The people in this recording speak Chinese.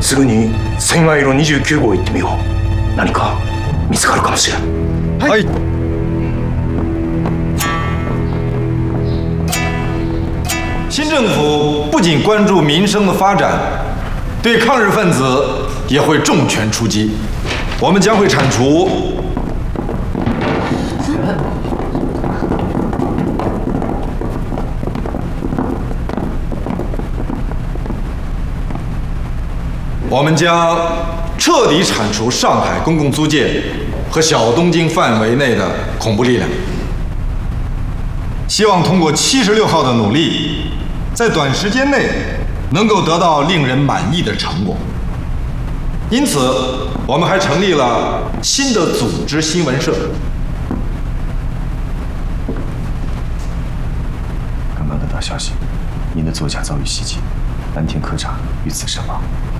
すぐに千愛路29号行ってみよう。何か見つかるかもしれん。 はい。新政府不仅关注民生的发展，对抗日分子也会重拳出击。我们将会铲除彻底铲除上海公共租界和小东京范围内的恐怖力量。希望通过76号的努力，在短时间内能够得到令人满意的成果。因此，我们还成立了新的组织新闻社。 刚刚得到消息，您的座驾遭遇袭击，蓝田科长遇刺身亡。